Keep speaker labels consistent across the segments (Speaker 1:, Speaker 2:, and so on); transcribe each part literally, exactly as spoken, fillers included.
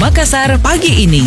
Speaker 1: Makassar pagi ini.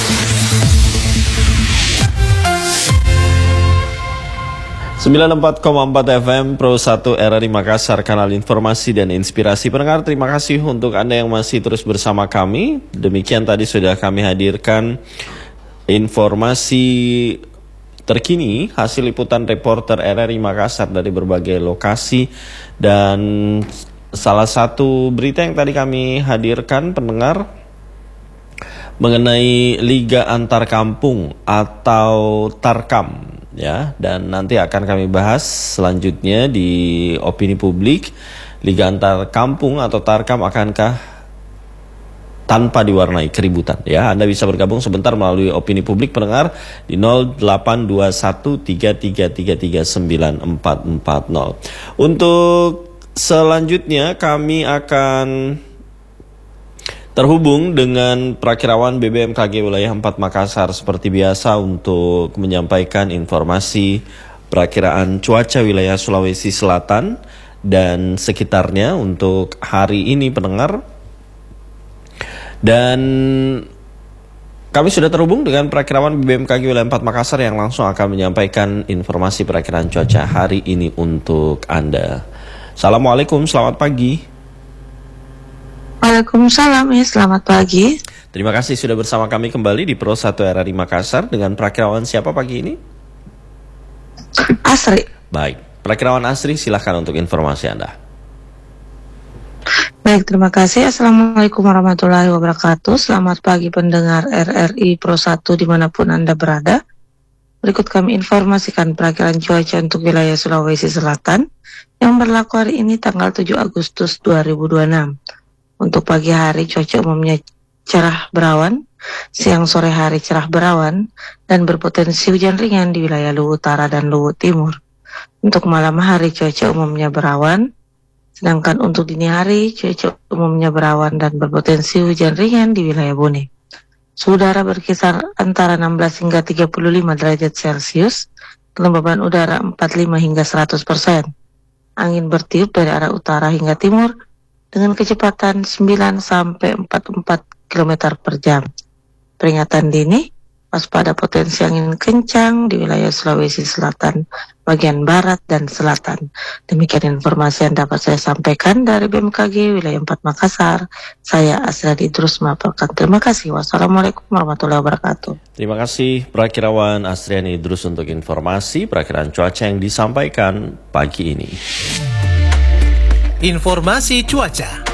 Speaker 2: sembilan puluh empat koma empat F M Pro satu R R I Makassar, kanal informasi dan inspirasi pendengar. Terima kasih untuk Anda yang masih terus bersama kami. Demikian tadi sudah kami hadirkan informasi terkini hasil liputan reporter R R I Makassar dari berbagai lokasi. Dan salah satu berita yang tadi kami hadirkan pendengar mengenai Liga Antar Kampung atau Tarkam. Ya, dan nanti akan kami bahas selanjutnya di opini publik. Liga Antar Kampung atau Tarkam akankah tanpa diwarnai keributan? Ya, Anda bisa bergabung sebentar melalui opini publik pendengar di nol delapan dua satu tiga tiga tiga tiga sembilan empat empat nol. Untuk selanjutnya kami akan terhubung dengan Prakirawan B B M K G Wilayah empat Makassar seperti biasa untuk menyampaikan informasi perakiraan cuaca wilayah Sulawesi Selatan dan sekitarnya untuk hari ini pendengar. Dan kami sudah terhubung dengan Prakirawan B B M K G Wilayah empat Makassar yang langsung akan menyampaikan informasi perakiraan cuaca hari ini untuk Anda. Assalamualaikum, selamat pagi.
Speaker 3: Waalaikumsalam, ya, selamat pagi.
Speaker 2: Terima kasih sudah bersama kami kembali di Pro satu R R I Makassar. Dengan Prakirawan siapa pagi ini?
Speaker 3: Asri.
Speaker 2: Baik, Prakirawan Asri, silahkan untuk informasi Anda.
Speaker 3: Baik, terima kasih. Assalamualaikum warahmatullahi wabarakatuh. Selamat pagi pendengar R R I Pro satu dimanapun Anda berada. Berikut kami informasikan perakiraan cuaca untuk wilayah Sulawesi Selatan yang berlaku hari ini tanggal tujuh Agustus dua ribu dua puluh enam. Untuk pagi hari cuaca umumnya cerah berawan, siang sore hari cerah berawan, dan berpotensi hujan ringan di wilayah Luwu Utara dan Luwu Timur. Untuk malam hari cuaca umumnya berawan, sedangkan untuk dini hari cuaca umumnya berawan dan berpotensi hujan ringan di wilayah Bone. Suhu udara berkisar antara enam belas hingga tiga puluh lima derajat Celcius, kelembaban udara empat puluh lima hingga seratus persen. Angin bertiup dari arah utara hingga timur, dengan kecepatan sembilan sampai empat puluh empat kilometer per jam. Peringatan dini, waspada potensi angin kencang di wilayah Sulawesi Selatan, bagian barat dan selatan. Demikian informasi yang dapat saya sampaikan dari B M K G Wilayah empat Makassar. Saya Asradi Idrus melaporkan. Terima kasih. Wassalamualaikum warahmatullahi wabarakatuh.
Speaker 2: Terima kasih Prakirawan Asriani Idrus untuk informasi perakiraan cuaca yang disampaikan pagi ini.
Speaker 1: Informasi cuaca.